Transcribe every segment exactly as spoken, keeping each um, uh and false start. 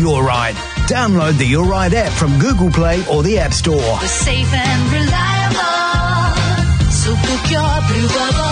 your ride. Download the Your Ride app from Google Play or the App Store. We're safe and reliable, so book your Blue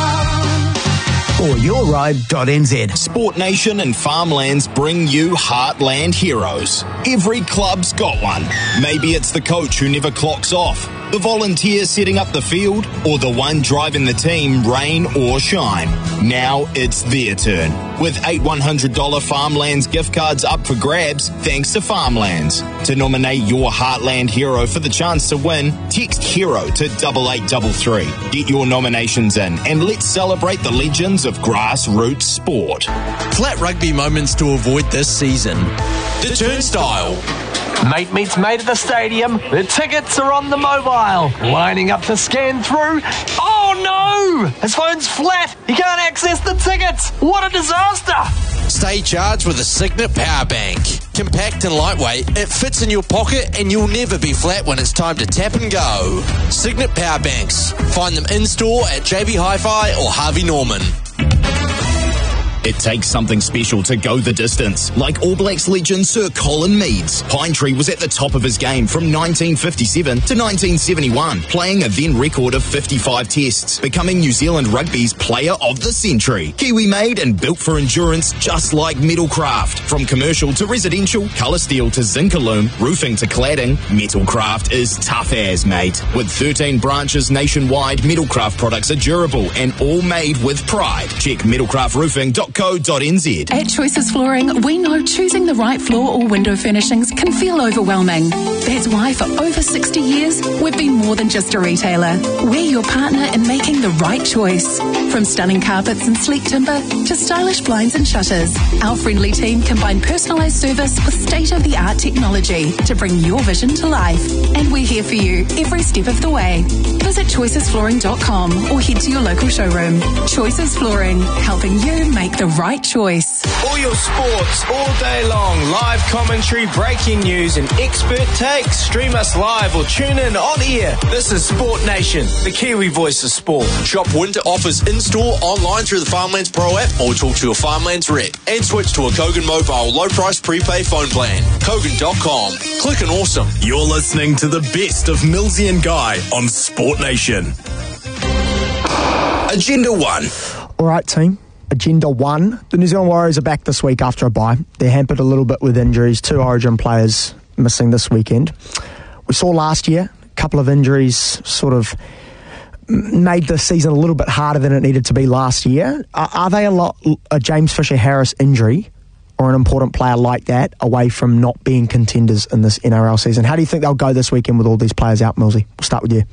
Bubble. Or your ride dot n z. Sport Nation and Farmlands bring you Heartland Heroes. Every club's got one. Maybe it's the coach who never clocks off, the volunteer setting up the field, or the one driving the team, rain or shine. Now it's their turn. With eight one hundred dollars Farmlands gift cards up for grabs, thanks to Farmlands. To nominate your Heartland hero for the chance to win, text HERO to double eight double three. Get your nominations in and let's celebrate the legends of grassroots sport. Flat rugby moments to avoid this season. The Turnstile. Mate meets mate at the stadium. The tickets are on the mobile. Lining up to scan through. Oh no! His phone's flat. He can't access the tickets. What a disaster! Stay charged with a Signet Power Bank. Compact and lightweight, it fits in your pocket and you'll never be flat when it's time to tap and go. Signet Power Banks. Find them in-store at J B Hi-Fi or Harvey Norman. It takes something special to go the distance, like All Blacks legend Sir Colin Meads. Pinetree was at the top of his game from nineteen fifty-seven to nineteen seventy-one, playing a then record of fifty-five tests, becoming New Zealand rugby's player of the century. Kiwi made and built for endurance, just like Metalcraft. From commercial to residential, colour steel to zinc aluminum, roofing to cladding, Metalcraft is tough as, mate. With thirteen branches nationwide, Metalcraft products are durable and all made with pride. Check metalcraft roofing dot co dot n z. At Choices Flooring, we know choosing the right floor or window furnishings can feel overwhelming. That's why for over sixty years, we've been more than just a retailer. We're your partner in making the right choice. From stunning carpets and sleek timber to stylish blinds and shutters, our friendly team combine personalised service with state-of-the-art technology to bring your vision to life. And we're here for you every step of the way. Visit choices flooring dot com or head to your local showroom. Choices Flooring, helping you make the right choice. All your sports all day long, live commentary, breaking news and expert takes. Stream us live or tune in on air. This is Sport Nation, the Kiwi voice of sport. Shop winter offers in-store, online through the Farmlands Pro app or talk to your Farmlands rep. And switch to a Kogan Mobile low-price prepay phone plan. Kogan dot com. Click and awesome. You're listening to the best of Millsy and Guy on Sport Nation. Agenda one. All right, team. Agenda one. The New Zealand Warriors are back this week after a bye. They're hampered a little bit with injuries. Two Origin players missing this weekend. We saw last year a couple of injuries sort of made the season a little bit harder than it needed to be last year. Are, are they a lot a James Fisher-Harris injury or an important player like that away from not being contenders in this N R L season? How do you think they'll go this weekend with all these players out, Millsy? We'll start with you.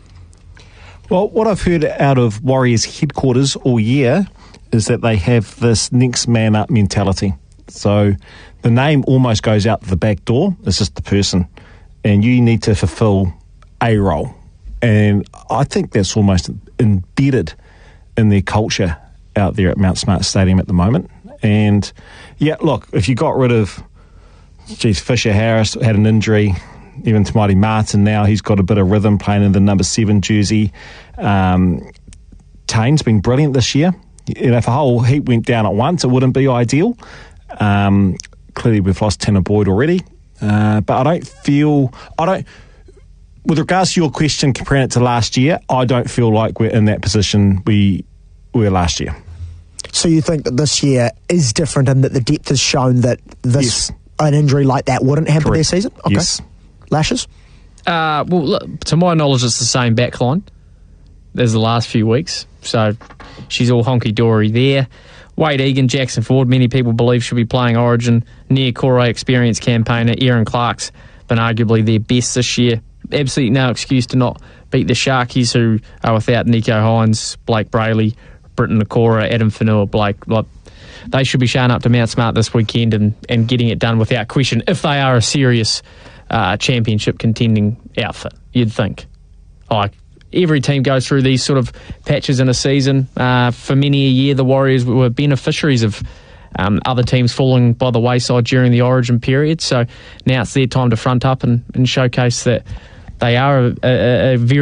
Well, what I've heard out of Warriors headquarters all year is that they have this next man up mentality. So the name almost goes out the back door. It's just the person. And you need to fulfill a role. And I think that's almost embedded in their culture out there at Mount Smart Stadium at the moment. And, yeah, look, if you got rid of, geez, Fisher-Harris had an injury, even to Mighty Martin now, he's got a bit of rhythm playing in the number seven jersey. Um, Tane's been brilliant this year. You know, if a whole heap went down at once, it wouldn't be ideal. Um, clearly, we've lost Tanner Boyd already. Uh, but I don't feel... I don't... With regards to your question, comparing it to last year, I don't feel like we're in that position we were last year. So you think that this year is different and that the depth has shown that this yes. an injury like that wouldn't hamper Correct. their season? Okay. Yes. Lashes? Uh, well, look, to my knowledge, it's the same backline as the last few weeks. So she's all honky-dory there. Wade Egan, Jackson Ford, many people believe should be playing Origin. Nia Kore, experienced campaigner. Aaron Clark's been arguably their best this year. Absolutely no excuse to not beat the Sharkies, who are without Nico Hines, Blake Brayley, Britton Nakora, Adam Whenua, Blake. Like, they should be showing up to Mount Smart this weekend and, and getting it done without question if they are a serious uh, championship contending outfit, you'd think. Like, every team goes through these sort of patches in a season. Uh, for many a year, the Warriors were beneficiaries of um, other teams falling by the wayside during the Origin period. So now it's their time to front up and, and showcase that they are a, a, a very